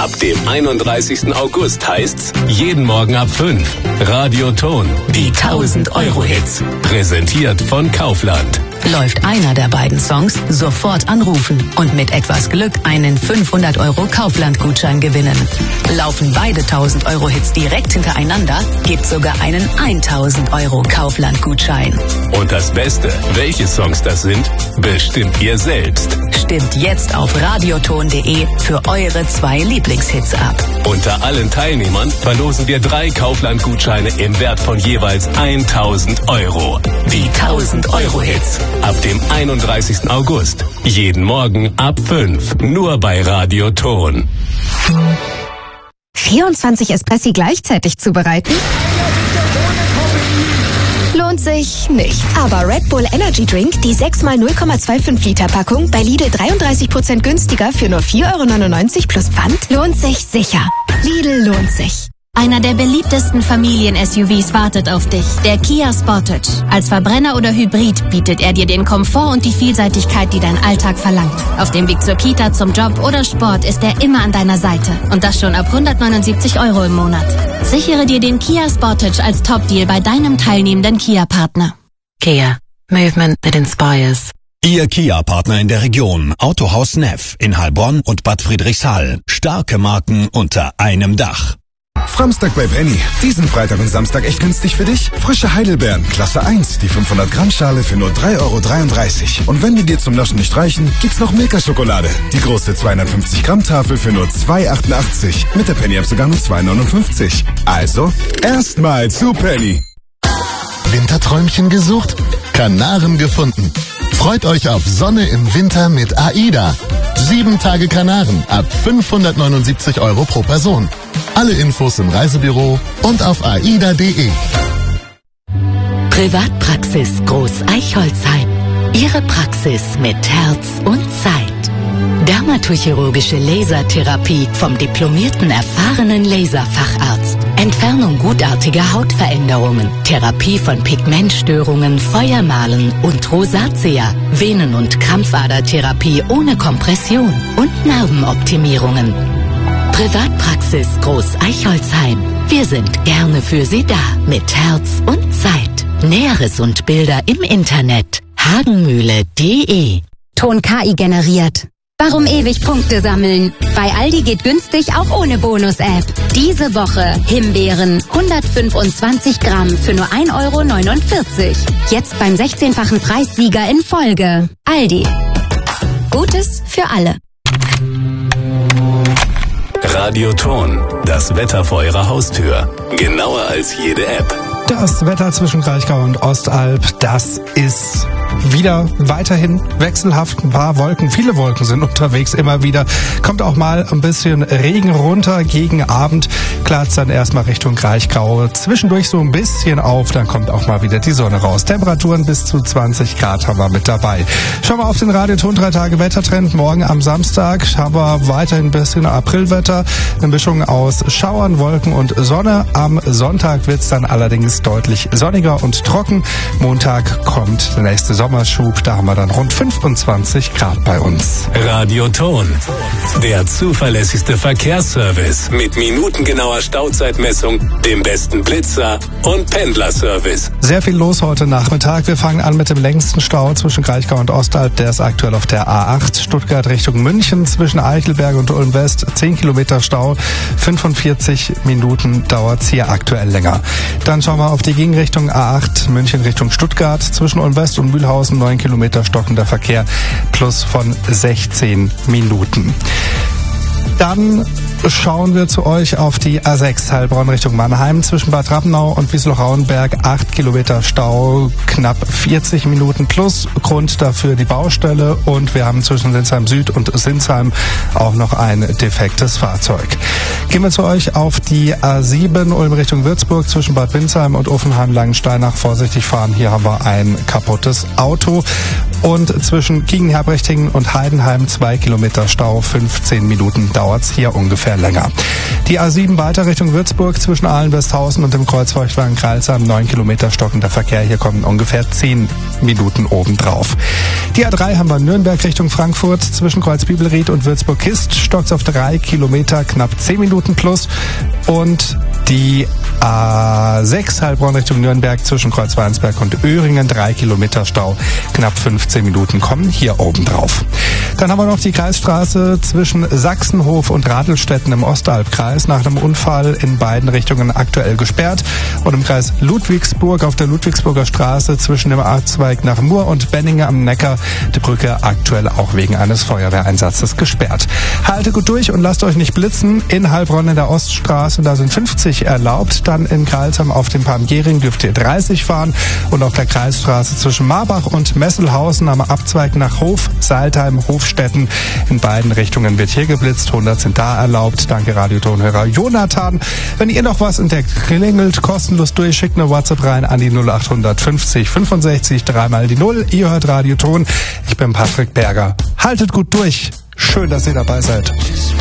Ab dem 31. August heißt's jeden Morgen ab 5. Radio Ton, die 1000-Euro-Hits. Präsentiert von Kaufland. Läuft einer der beiden Songs, sofort anrufen und mit etwas Glück einen 500€ Kaufland-Gutschein gewinnen. Laufen beide 1000-Euro-Hits direkt hintereinander, gibt's sogar einen 1000€ Kaufland-Gutschein. Und das Beste, welche Songs das sind, bestimmt ihr selbst. Stimmt jetzt auf radioton.de für eure 2 Lieblingshits ab. Unter allen Teilnehmern verlosen wir 3 Kaufland-Gutscheine im Wert von jeweils 1000€. Die 1000-Euro-Hits. Ab dem 31. August. Jeden Morgen ab 5. Nur bei Radio Ton. 24 Espressi gleichzeitig zubereiten? Lohnt sich nicht. Aber Red Bull Energy Drink, die 6x 0,25 Liter Packung, bei Lidl 33% günstiger für nur 4,99 € plus Pfand, lohnt sich sicher. Lidl lohnt sich. Einer der beliebtesten Familien-SUVs wartet auf dich, der Kia Sportage. Als Verbrenner oder Hybrid bietet er dir den Komfort und die Vielseitigkeit, die dein Alltag verlangt. Auf dem Weg zur Kita, zum Job oder Sport ist er immer an deiner Seite. Und das schon ab 179 € im Monat. Sichere dir den Kia Sportage als Top-Deal bei deinem teilnehmenden Kia-Partner. Kia. Movement that inspires. Ihr Kia-Partner in der Region. Autohaus Neff in Heilbronn und Bad Friedrichshall. Starke Marken unter einem Dach. Framstag bei Penny. Diesen Freitag und Samstag echt günstig für dich? Frische Heidelbeeren, Klasse 1, die 500 Gramm Schale für nur 3,33 €. Und wenn die dir zum Naschen nicht reichen, gibt's noch Milka-Schokolade. Die große 250 Gramm Tafel für nur 2,88 €. Mit der Penny-App sogar nur 2,59 €. Also, erstmal zu Penny. Winterträumchen gesucht? Kanaren gefunden. Freut euch auf Sonne im Winter mit AIDA. 7 Tage Kanaren ab 579 € pro Person. Alle Infos im Reisebüro und auf aida.de. Privatpraxis Groß-Eichholzheim. Ihre Praxis mit Herz und Zeit. Dermatochirurgische Lasertherapie vom diplomierten, erfahrenen Laserfacharzt. Entfernung gutartiger Hautveränderungen. Therapie von Pigmentstörungen, Feuermalen und Rosatia. Venen- und Krampfadertherapie ohne Kompression. Und Narbenoptimierungen. Privatpraxis Groß-Eichholzheim. Wir sind gerne für Sie da. Mit Herz und Zeit. Näheres und Bilder im Internet. hagenmühle.de. Ton KI generiert. Warum ewig Punkte sammeln? Bei Aldi geht günstig auch ohne Bonus-App. Diese Woche Himbeeren 125 Gramm für nur 1,49 €. Jetzt beim 16-fachen Preissieger in Folge. Aldi. Gutes für alle. Radio Ton, das Wetter vor Ihrer Haustür. Genauer als jede App. Das Wetter zwischen Kraichgau und Ostalb, das ist wieder weiterhin wechselhaft. Ein paar Wolken, viele Wolken sind unterwegs immer wieder. Kommt auch mal ein bisschen Regen runter gegen Abend. Klart's dann erstmal Richtung Kraichgau. Zwischendurch so ein bisschen auf, dann kommt auch mal wieder die Sonne raus. Temperaturen bis zu 20 Grad haben wir mit dabei. Schauen wir auf den Radioton 3 Tage Wettertrend. Morgen am Samstag haben wir weiterhin ein bisschen Aprilwetter. Eine Mischung aus Schauern, Wolken und Sonne. Am Sonntag wird's dann allerdings deutlich sonniger und trocken. Montag kommt der nächste Sommerschub. Da haben wir dann rund 25 Grad bei uns. Radio Ton, der zuverlässigste Verkehrsservice mit minutengenauer Stauzeitmessung, dem besten Blitzer und Pendlerservice. Sehr viel los heute Nachmittag. Wir fangen an mit dem längsten Stau zwischen Kraichgau und Ostalb. Der ist aktuell auf der A8 Stuttgart Richtung München zwischen Eichelberg und Ulm West. 10 Kilometer Stau, 45 Minuten dauert's hier aktuell länger. Dann schauen wir auf die Gegenrichtung A8 München Richtung Stuttgart zwischen Ulm West und Mühlhausen. 9 Kilometer stockender Verkehr plus von 16 Minuten. Dann schauen wir zu euch auf die A6 Heilbronn Richtung Mannheim zwischen Bad Rappenau und Wiesloch-Rauenberg. 8 Kilometer Stau, knapp 40 Minuten plus. Grund dafür die Baustelle. Und wir haben zwischen Sinsheim Süd und Sinsheim auch noch ein defektes Fahrzeug. Gehen wir zu euch auf die A7 Ulm Richtung Würzburg zwischen Bad Windsheim und Uffenheim-Langensteinach. Vorsichtig fahren, hier haben wir ein kaputtes Auto. Und zwischen Kiegenherbrechtingen und Heidenheim 2 Kilometer Stau, 15 Minuten dauert's hier ungefähr länger. Die A7 weiter Richtung Würzburg zwischen Ahlen-Westhausen und dem Kreuzfeuchtwagen Kreilsheim 9 Kilometer stockender Verkehr. Hier kommen ungefähr 10 Minuten obendrauf. Die A3 haben wir Nürnberg Richtung Frankfurt zwischen Kreuzbibelried und Würzburg-Kist. Stockt's auf 3 Kilometer, knapp 10 Minuten plus. Und die A6 Heilbronn Richtung Nürnberg zwischen Kreuzweinsberg und Öhringen 3 Kilometer Stau, knapp 15 Minuten kommen hier oben drauf. Dann haben wir noch die Kreisstraße zwischen Sachsenhof und Radelstetten im Ostalbkreis nach einem Unfall in beiden Richtungen aktuell gesperrt und im Kreis Ludwigsburg auf der Ludwigsburger Straße zwischen dem Abzweig nach Mur und Benninge am Neckar die Brücke aktuell auch wegen eines Feuerwehreinsatzes gesperrt. Haltet gut durch und lasst euch nicht blitzen. In Heilbronn in der Oststraße, da sind 50 erlaubt. Dann in Karlsheim auf dem Palmgering dürft ihr 30 fahren und auf der Kreisstraße zwischen Marbach und Messelhausen am Abzweig nach Hof, Saltheim, Hofstetten. In beiden Richtungen wird hier geblitzt. 100 sind da erlaubt. Danke Radiotonhörer Jonathan. Wenn ihr noch was entdeckt, klingelt kostenlos durch, schickt eine WhatsApp rein an die 0800 50 65 3 die 0. Ihr hört Radioton. Ich bin Patrick Berger. Haltet gut durch. Schön, dass ihr dabei seid.